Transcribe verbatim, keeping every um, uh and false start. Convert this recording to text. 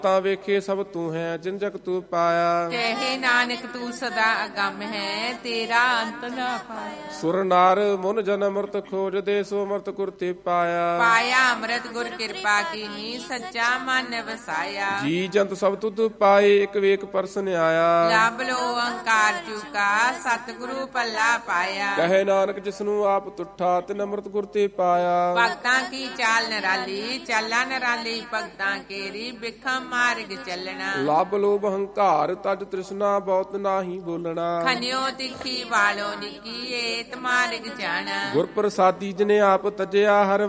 ਤਾਂ ਵੇਖੇ ਸਭ ਤੂੰ ਹੈ ਜਿਨ ਜਗ ਤੂੰ ਪਾਇਆ। ਕਹੇ ਨਾਨਕ ਤੂੰ ਸਦਾ ਅਗੰਮ ਹੈ, ਤੇਰਾ ਅੰਤ ਨਾ ਪਾਇਆ। ਸੁਰ ਨਾਰ ਮੁਨ ਜਨ ਅੰਮ੍ਰਿਤ ਖੋਜਦੇ, ਸੋ ਅੰਮ੍ਰਿਤ ਗੁਰਤੇ ਪਾਇਆ। ਪਾਇਆ ਅੰਮ੍ਰਿਤ ਗੁਰ ਕਿਰਪਾ ਕੀਨੀ, ਸੱਚਾ ਮਨ ਵਸਾਇਆ। ਜੀ ਜੰਤ ਸਭ ਤੁਧ ਪਾਏ, ਇੱਕ ਵੇਕ ਪਰਸਨ ਆਇਆ। ਲੱਭ ਲੋ ਓੰਕਾਰ ਚੁਕਾ, ਸਤਿਗੁਰੂ ਪੱਲਾ ਪਾਇਆ। ਕਹੇ ਨਾਨਕ ਜਿਸਨੂੰ ਆਪ ਤੁਠਾ, ਤਿਨ ਅੰਮ੍ਰਿਤ ਗੁਰਤੇ ਪਾਇਆ। ਭਗਤਾਂ ਕੀ ਚਾਲ ਨਰਾਲੀ, ਚਾਲਾ ਨਰਾਲੀ ਭਗਤਾਂ ਕੇਰੀ, ਬਿਖਮ ਮਾਰਗ ਚੱਲਣਾ। ਲੱਭ ਲੋਭ ਹੰਕਾਰ, ਤਜ ਤ੍ਰਿਸ਼ਨਾ ਬਹੁਤ ਨਾਹੀ ਬੋਲਣਾ। ਖਨਿਓ ਤਿੱਖੀ ਵਾਲੋ ਨਿੱਕੀ, ਏਤ ਮਾਰਗ ਜਾਣਾ। ਗੁਰ ਪ੍ਰਸਾਦੀ ਜਿਨੇ ਆਪ ਤਜਿਆ, ਹਰ